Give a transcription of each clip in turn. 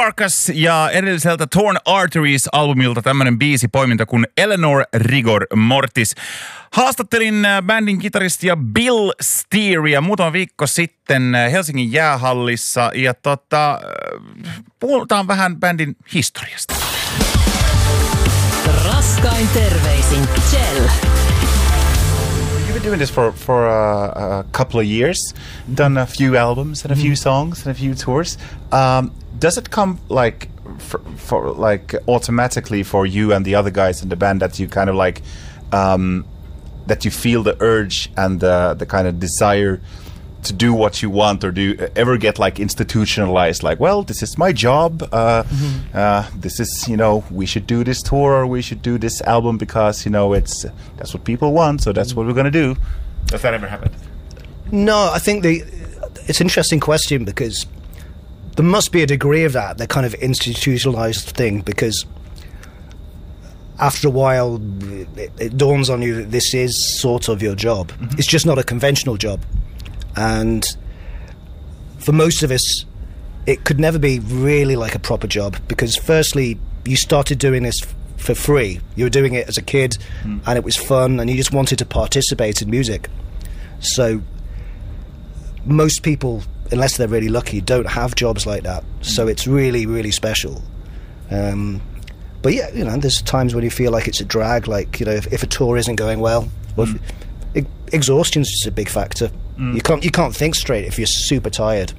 Carcass ja edelliseltä Torn Arteries-albumilta tämmönen biisipoiminta kuin Eleanor Rigor Mortis. Haastattelin bändin kitaristia Bill Steeria muutama viikko sitten Helsingin jäähallissa ja puhutaan vähän bändin historiasta. Raskain terveisin Kjell. You've been doing this for a couple of years, done a few albums and a few songs and a few tours. Does it come like for like automatically for you and the other guys in the band that you kind of like that you feel the urge and the kind of desire to do what you want, or do you ever get like institutionalized, like, well, this is my job, this is, you know, we should do this tour or we should do this album because, you know, that's what people want, so that's what we're going to do. Does that ever happen? No, I think it's an interesting question because there must be a degree of that kind of institutionalized thing, because after a while it dawns on you that this is sort of your job. It's just not a conventional job. And for most of us, it could never be really like a proper job, because firstly, you started doing this for free. You were doing it as a kid, and it was fun, and you just wanted to participate in music. So most people, unless they're really lucky, don't have jobs like that. So it's really, really special. But yeah, you know, there's times when you feel like it's a drag, like, you know, if a tour isn't going well, exhaustion's just a big factor. You can't think straight if you're super tired.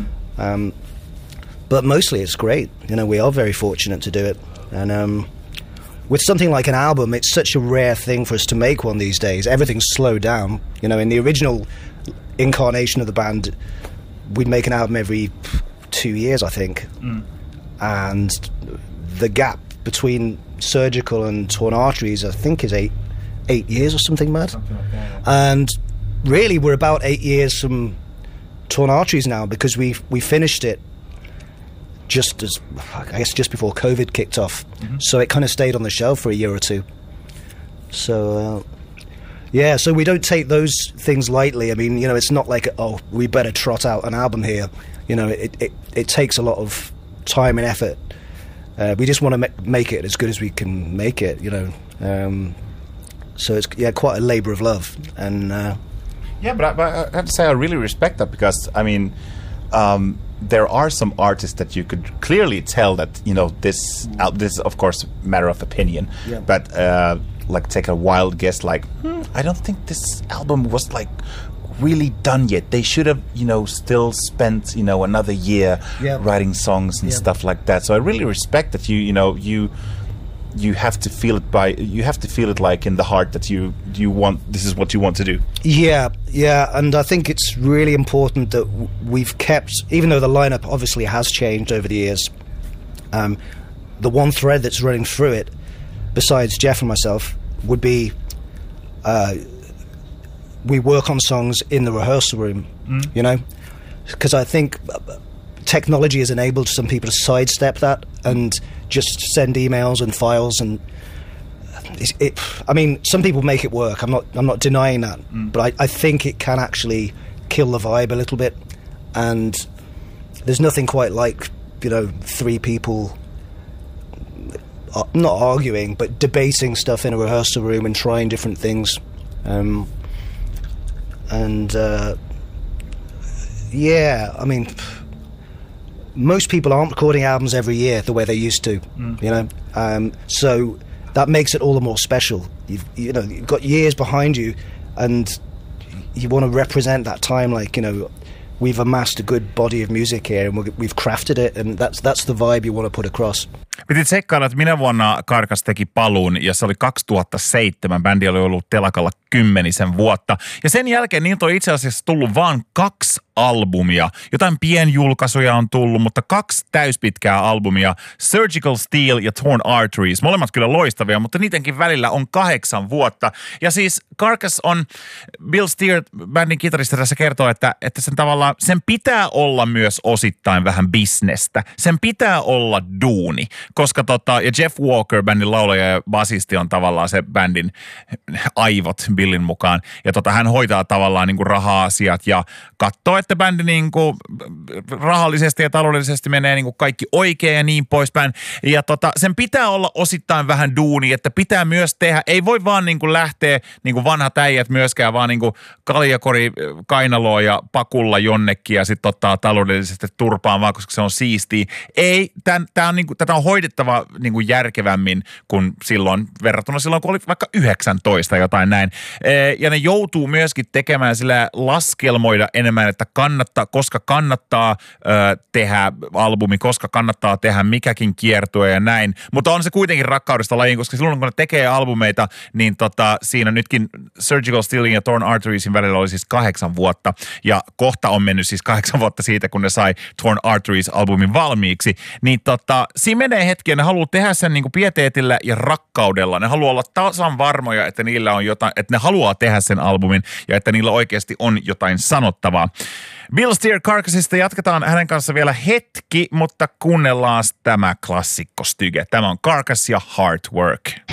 But mostly it's great. You know, we are very fortunate to do it. And with something like an album, it's such a rare thing for us to make one these days. Everything's slowed down. You know, in the original incarnation of the band, we'd make an album every 2 years, I think. And the gap between Surgical and Torn Arteries, I think, is eight years or something mad. Something like that. And really, we're about 8 years from Torn Arteries now, because we finished it just before COVID kicked off. So it kind of stayed on the shelf for a year or two. So so we don't take those things lightly. I mean, you know, it's not like, oh, we better trot out an album here. You know, it takes a lot of time and effort. We just want to make it as good as we can make it, you know. So it's quite a labour of love, and but I have to say I really respect that, because I mean, there are some artists that you could clearly tell that, you know, this is of course a matter of opinion, but like take a wild guess, like I don't think this album was like really done yet. They should have, you know, still spent, you know, another year writing songs and stuff like that. So I really respect that you have to feel it like in the heart that you want, this is what you want to do. And I think it's really important that we've kept, even though the lineup obviously has changed over the years, the one thread that's running through it, besides Jeff and myself, would be we work on songs in the rehearsal room, you know, because I think technology has enabled some people to sidestep that and just send emails and files, and I mean, some people make it work. I'm not denying that, but I think it can actually kill the vibe a little bit. And there's nothing quite like, you know, three people not arguing but debating stuff in a rehearsal room and trying different things. I mean, most people aren't recording albums every year the way they used to, you know. So that makes it all the more special. You've got years behind you, and you want to represent that time. Like, you know, we've amassed a good body of music here, and we've crafted it, and that's the vibe you want to put across. Piti tsekkailla, että minä vuonna Carcass teki paluun, ja se oli 2007. Bändi oli ollut telakalla 10 vuotta. Ja sen jälkeen niiltä on itse asiassa tullut vaan 2 albumia. Jotain pienjulkaisuja on tullut, mutta 2 täyspitkää albumia. Surgical Steel ja Torn Arteries. Molemmat kyllä loistavia, mutta niidenkin välillä on 8 vuotta. Ja siis Carcass on, Bill Steer, bändin kitaristi, tässä kertoo, että sen tavallaan, sen pitää olla myös osittain vähän bisnestä. Sen pitää olla duuni. koska ja Jeff Walker, bändin laulaja ja basisti, on tavallaan se bändin aivot Billin mukaan. Ja hän hoitaa tavallaan niin kuin raha-asiat ja katsoo, että bändi niin kuin rahallisesti ja taloudellisesti menee niin kuin kaikki oikein ja niin poispäin. Ja sen pitää olla osittain vähän duuni, että pitää myös tehdä, ei voi vaan niin kuin lähteä niin kuin vanhat äijät myöskään vaan niin kuin kaljakori kainaloa ja pakulla jonnekin ja sitten ottaa taloudellisesti turpaan vaan, koska se on siistiä. Ei, tätä on hoidettava niin kuin järkevämmin kuin verrattuna silloin, kun oli vaikka 19 jotain näin. Ja ne joutuu myöskin tekemään sillä laskelmoida enemmän, että koska kannattaa tehdä albumi, koska kannattaa tehdä mikäkin kiertue ja näin. Mutta on se kuitenkin rakkaudesta lajiin, koska silloin kun ne tekee albumeita, niin siinä nytkin Surgical Steelin ja Torn Arteriesin välillä oli siis 8 vuotta. Ja kohta on mennyt siis 8 vuotta siitä, kun ne sai Torn Arteries-albumin valmiiksi. Niin siinä menee hetki ja ne haluaa tehdä sen niin kuin pieteetillä ja rakkaudella. Ne haluaa olla tasan varmoja, että niillä on jotain, että ne haluaa tehdä sen albumin ja että niillä oikeasti on jotain sanottavaa. Bill Steer Carcassista jatketaan hänen kanssa vielä hetki, mutta kuunnellaan tämä klassikko styge. Tämä on Carcass ja Heartwork.